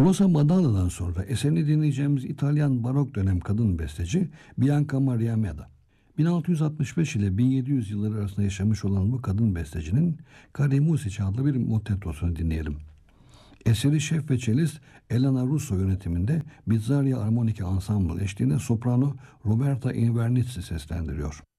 Rosa Madanna'dan sonra eserini dinleyeceğimiz İtalyan barok dönem kadın besteci Bianca Maria Meda. 1665 ile 1700 yılları arasında yaşamış olan bu kadın bestecinin Cari Musici adlı bir motettosunu dinleyelim. Eseri şef ve çelist Elena Russo yönetiminde Bizzaria Armonica Ensemble eşliğinde soprano Roberta Invernizzi seslendiriyor.